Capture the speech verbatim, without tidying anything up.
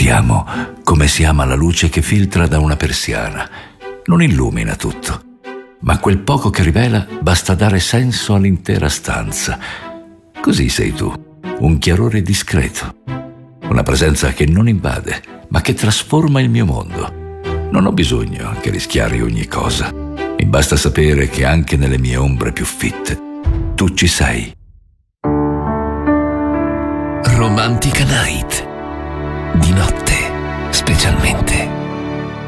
Ti amo come si ama la luce che filtra da una persiana. Non illumina tutto, ma quel poco che rivela basta dare senso all'intera stanza. Così sei tu, un chiarore discreto, una presenza che non invade, ma che trasforma il mio mondo. Non ho bisogno che rischiari ogni cosa. Mi basta sapere che anche nelle mie ombre più fitte tu ci sei. Romantica Night. Di notte, specialmente.